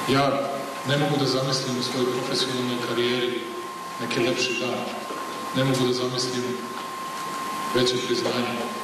Ja ne mogu da zamislim u svojoj profesionalnoj karijeri neki lepši dan. Ne mogu da zamislim veće priznanje.